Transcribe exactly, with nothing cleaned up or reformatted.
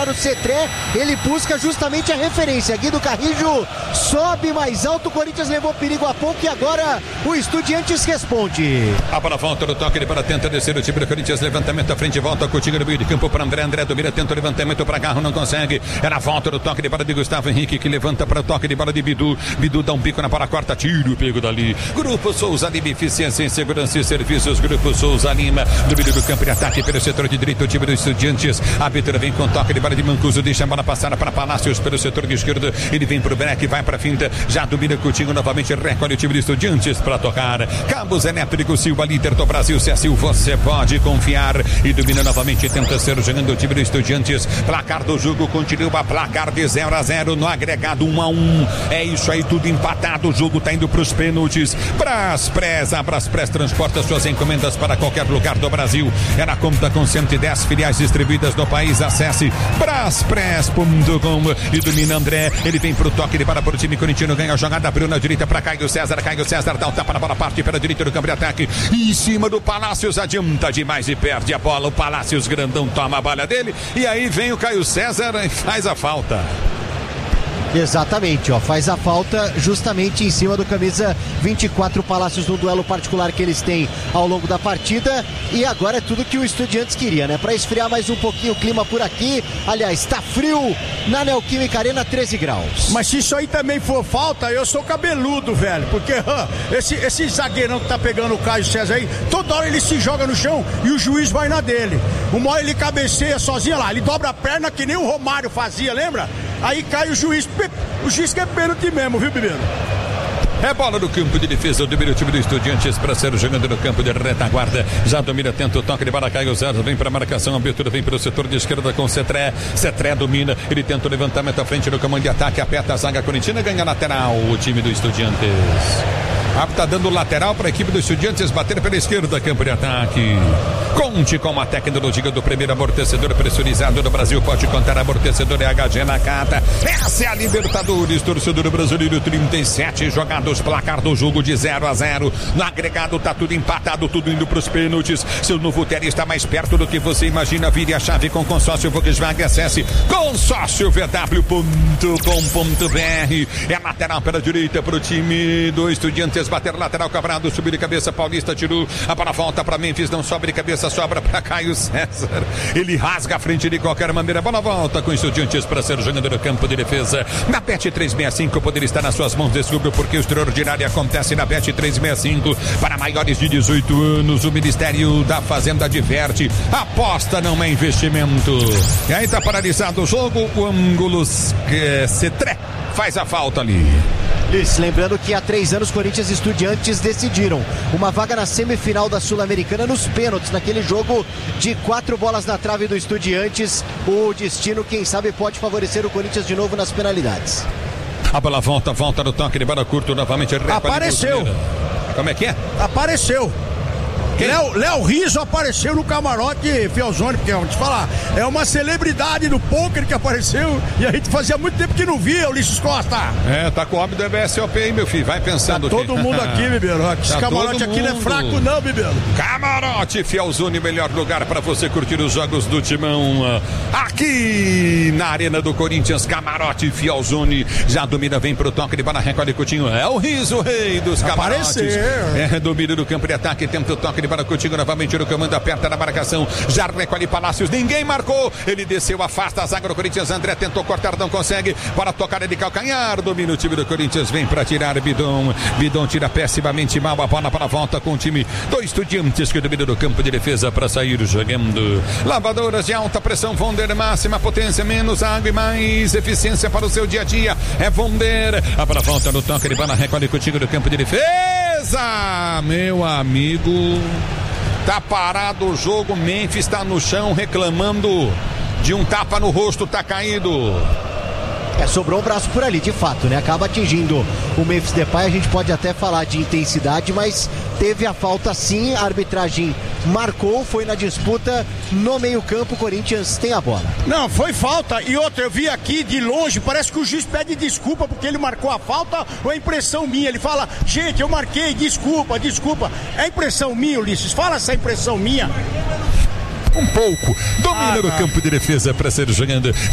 cobrar o Cetré, ele busca justamente a referência. Guido Carrijo sobe mais alto, o Corinthians levou perigo há pouco e agora o Estudiantes responde. A bola volta no toque, ele para tenta descer o time do Corinthians, levantamento à frente, volta com o Tigre no meio de campo para André, André domina, tenta o levantamento para Garro, não consegue, é na volta do toque de bola de Gustavo Henrique, que levanta para o toque de bola de Bidu, Bidu dá um bico na bola, corta, tiro, pego dali, Grupo Souza Lima, eficiência em segurança e serviços, Grupo Souza Lima, domínio do campo de ataque pelo setor de direito, o time do Estudiantes, a Vitória vem com toque de bola de Mancuso, deixa a bola passar para Palácios pelo setor de esquerda, ele vem pro break, vai pra finta, já domina Coutinho novamente, recolhe o time do Estudiantes para tocar, Cabos Elétrico Silva, líder do Brasil, C S U, você pode confiar, e domina novamente, tenta ser jogando o time do Estudiantes, placar do jogo continua, placar de zero a zero no agregado um a um, é isso aí, tudo empatado, o jogo tá indo pros pênaltis. Braspress, a Braspress transporta suas encomendas para qualquer lugar do Brasil, é na conta com cento e dez filiais distribuídas no país, acesse braspress ponto com e domina André, ele vem pro toque, ele para pro time corintiano, ganha a jogada, abriu na direita para Caio César, Caio César dá um tapa na bola, parte pela direita do campo de ataque, em cima do Palácios, adianta demais e perde a bola, o Palácios grandão toma a bola dele, e aí vem o Caio César e faz a falta. Exatamente, ó, faz a falta justamente em cima do camisa vinte e quatro, Palácios, no duelo particular que eles têm ao longo da partida, e agora é tudo que o Estudiantes queria, né? Para esfriar mais um pouquinho o clima por aqui, aliás, tá frio na Neoquímica Arena, treze graus. Mas se isso aí também for falta, eu sou cabeludo, velho, porque uh, esse, esse zagueirão que tá pegando o Caio César aí, toda hora ele se joga no chão e o juiz vai na dele. Uma hora ele cabeceia sozinho lá, ele dobra a perna que nem o Romário fazia, lembra? Aí cai o juiz, o juiz que é pênalti mesmo, viu, Bibeiro? É bola no campo de defesa, domina o time do Estudiantes para ser jogando no campo de retaguarda, já domina, tenta o toque de bola, Caio César vem para a marcação, a abertura vem para o setor de esquerda com Cetré, Cetré domina, ele tenta o levantamento à frente do comando de ataque, aperta a zaga corintiana, ganha lateral o time do Estudiantes. Ah, tá dando lateral para a equipe dos Estudiantes bater pela esquerda, campo de ataque. Conte com a tecnologia do primeiro amortecedor pressurizado do Brasil. Pode contar, amortecedor é H G Nakata. Essa é a Libertadores, torcedor brasileiro, trinta e sete jogados, placar do jogo de zero a zero. No agregado tá tudo empatado, tudo indo pros pênaltis. Seu novo Tele está mais perto do que você imagina. Vire a chave com consórcio Volkswagen, acesse consórcio v w ponto com ponto b r. É lateral pela direita pro time do Estudiantes. Bater lateral, cobrado, subir de cabeça, Paulista tirou, a bola volta para Memphis, não sobe de cabeça, sobra para Caio César, ele rasga a frente de qualquer maneira, a bola volta com Estudiantes para ser jogando no campo de defesa. Na Bet trezentos e sessenta e cinco, poder estar nas suas mãos, descubra porque o extraordinário acontece na Bet trezentos e sessenta e cinco, para maiores de dezoito anos, o Ministério da Fazenda diverte, aposta não é investimento. E aí tá paralisado o jogo, o ângulos é, Cetré faz a falta ali. Isso, lembrando que há três anos Corinthians e Estudiantes decidiram uma vaga na semifinal da Sul-Americana nos pênaltis, naquele jogo de quatro bolas na trave do Estudiantes. O destino, quem sabe, pode favorecer o Corinthians de novo nas penalidades. A bola volta, volta no toque de bola curto novamente. Apareceu. Como é que é? Apareceu. Léo, Léo Rizzo apareceu no camarote, Fielzone, porque vamos te falar, é uma celebridade do pôquer que apareceu e a gente fazia muito tempo que não via, Ulisses Costa. É, tá com o homem do M S O P aí, meu filho, vai pensando. Tá todo mundo aqui, Bibeiro. Esse tá camarote aqui não é fraco não, Bibeiro. Camarote Fielzone, melhor lugar para você curtir os jogos do Timão. Aqui na Arena do Corinthians, Camarote Fielzone, já domina, vem pro toque de bola, recolhe Coutinho, é o Rizzo, rei dos camarotes. Apareceu. É, domina do campo de ataque, tenta o toque de bola, Coutinho novamente no comando, aperta na marcação, já recolhe Palácios, ninguém marcou, ele desceu, afasta a zaga do Corinthians, André tentou cortar, não consegue, para tocar ele de calcanhar, domina o time do Corinthians, vem para tirar Bidon, Bidon tira pessimamente mal a bola para a volta com o time do Estudiantes, que domina do campo de defesa para sair jogando. Lavadoras de alta pressão Vonder, máxima potência, menos água e mais eficiência para o seu dia a dia, é Vonder, a bola volta no toque de bola, recolhe Coutinho do campo de defesa, meu amigo. Tá parado o jogo, Memphis tá no chão reclamando de um tapa no rosto, tá caído. É, sobrou um braço por ali, de fato, né? Acaba atingindo o Memphis Depay, a gente pode até falar de intensidade, mas teve a falta sim, a arbitragem marcou, foi na disputa no meio-campo, o Corinthians tem a bola. Não, foi falta, e outra, eu vi aqui de longe, parece que o juiz pede desculpa porque ele marcou a falta, ou é impressão minha? Ele fala, gente, eu marquei, desculpa, desculpa. É impressão minha, Ulisses? Fala essa impressão minha. Um pouco, domina ah, no tá. campo de defesa para ser jogando.